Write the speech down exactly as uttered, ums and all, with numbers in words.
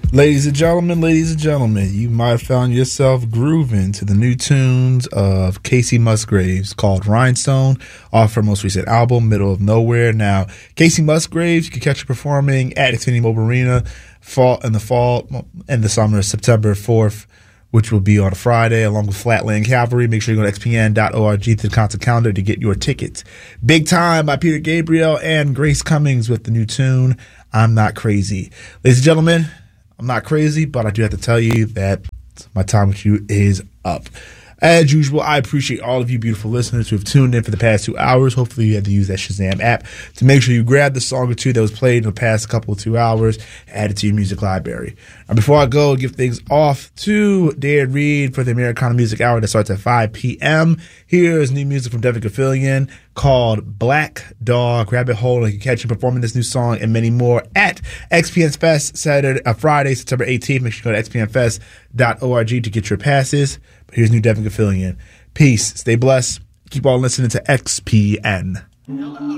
Ladies and gentlemen, ladies and gentlemen, you might have found yourself grooving to the new tunes of Casey Musgraves called Rhinestone, off her most recent album, Middle of Nowhere. Now, Casey Musgraves, you can catch her performing at Xfinity Mobile Arena fall in the fall and the summer, September fourth, which will be on a Friday, along with Flatland Cavalry. Make sure you go to x p n dot org to the concert calendar to get your tickets. Big Time by Peter Gabriel and Grace Cummings with the new tune, I'm Not Crazy. Ladies and gentlemen, I'm not crazy, but I do have to tell you that my time with you is up. As usual, I appreciate all of you beautiful listeners who have tuned in for the past two hours. Hopefully you had to use that Shazam app to make sure you grab the song or two that was played in the past couple of two hours, add it to your music library. Now, before I go, give things off to Dan Reed for the Americana Music Hour that starts at five p.m. Here's new music from Devin Gafillion called Black Dog. Grab it, hold, and you can catch him performing this new song and many more at X P N Fest Saturday, uh, Friday, September eighteenth. Make sure you go to x p n fest dot org to get your passes. But here's new Devin Gafillion. Peace. Stay blessed. Keep on listening to X P N.